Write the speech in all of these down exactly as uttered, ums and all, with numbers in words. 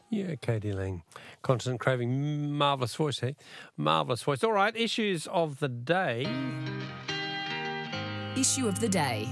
Yeah, Katie Lang. Constant craving. Marvellous voice, eh? Marvellous voice. All right, issues of the day. Issue of the day.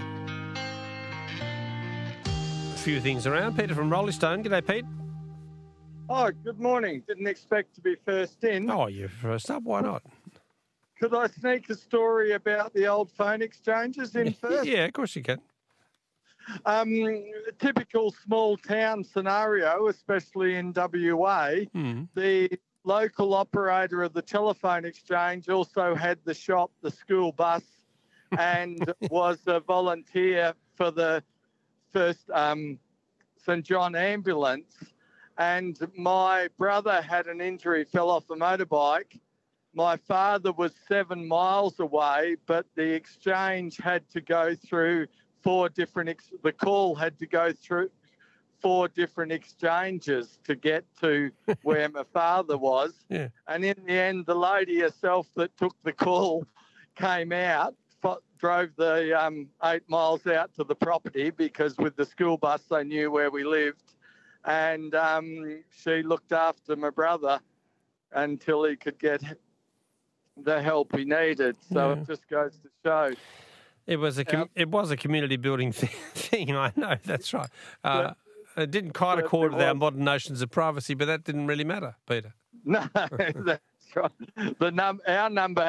A few things around. Peter from Rolling Stone. G'day, Pete. Oh, good morning. Didn't expect to be first in. Oh, you're first up. Why not? Could I sneak a story about the old phone exchanges in first? Yeah, of course you can. Um, a typical small town scenario, especially in W A, Mm. the local operator of the telephone exchange also had the shop, the school bus, and was a volunteer for the first um, St John ambulance. And my brother had an injury, fell off a motorbike. My father was seven miles away, but the exchange had to go through four different, ex- the call had to go through four different exchanges to get to where my father was. Yeah. And in the end, the lady herself that took the call came out, fo- drove the um, eight miles out to the property because with the school bus, they knew where we lived. And um, she looked after my brother until he could get the help he needed. So Yeah. it just goes to show. It was a com- Yep. it was a community building thing. thing I know, that's right. Uh, it didn't quite but accord it with our was- modern notions of privacy, but that didn't really matter, Peter. No, that's right. The num- our number